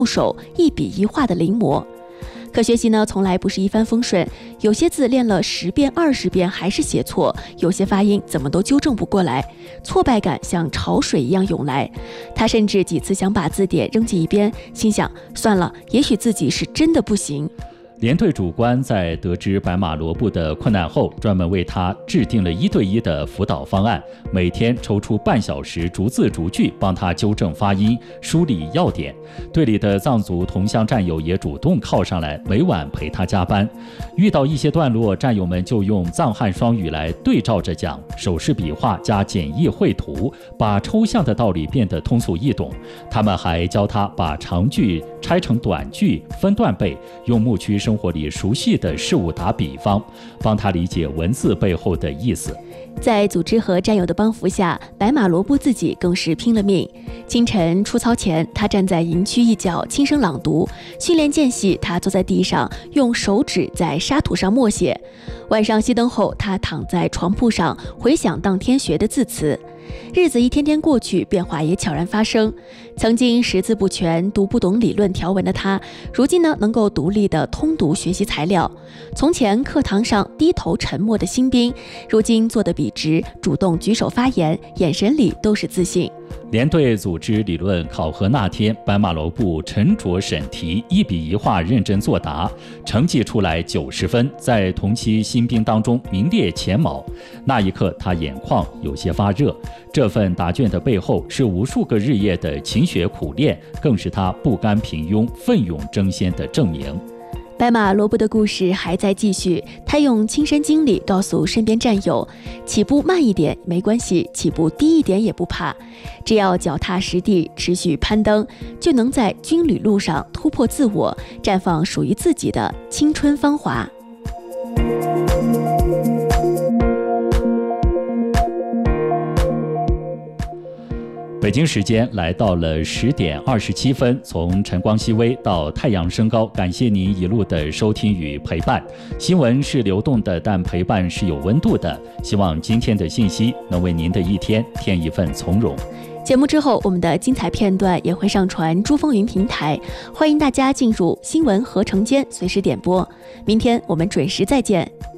手一笔一画的临摹。可学习呢，从来不是一帆风顺，有些字练了10遍、20遍还是写错，有些发音怎么都纠正不过来，挫败感像潮水一样涌来。他甚至几次想把字典扔进一边，心想算了，也许自己是真的不行。 连队主官在得知白马罗布的困难后，专门为他制定了1对1的辅导方案，每天抽出半小时，逐字逐句帮他纠正发音，梳理要点。队里的藏族同乡战友也主动靠上来，每晚陪他加班。遇到一些段落，战友们就用藏汉双语来对照着讲，手势笔画加简易绘图，把抽象的道理变得通俗易懂。他们还教他把长句拆成短句，分段背，用牧区生活里熟悉的事物打比方，帮他理解文字背后的意思。 在组织和战友的帮扶下，白马罗布自己更是拼了命。清晨出操前，他站在营区一角轻声朗读；训练间隙，他坐在地上用手指在沙土上默写。晚上熄灯后，他躺在床铺上回想当天学的字词。日子一天天过去，变化也悄然发生。曾经识字不全、读不懂理论条文的他，如今呢能够独立的通读学习材料。从前课堂上低头沉默的新兵，如今坐得笔直，主动举手发言，眼神里都是自信。 连队组织理论考核那天，白马罗布沉着审题，一笔一画认真作答，成绩出来90分，在同期新兵当中名列前茅。那一刻，他眼眶有些发热。这份答卷的背后是无数个日夜的勤学苦练，更是他不甘平庸、奋勇争先的证明。 白马罗布的故事还在继续，他用亲身经历告诉身边战友，起步慢一点没关系，起步低一点也不怕，只要脚踏实地持续攀登，就能在军旅路上突破自我，绽放属于自己的青春芳华。 北京时间来到了10点27分，从晨光熹微到太阳升高，感谢您一路的收听与陪伴。新闻是流动的，但陪伴是有温度的。希望今天的信息能为您的一天添一份从容。 节目之后，我们的精彩片段也会上传珠风云平台，欢迎大家进入新闻合成间随时点播。明天我们准时再见。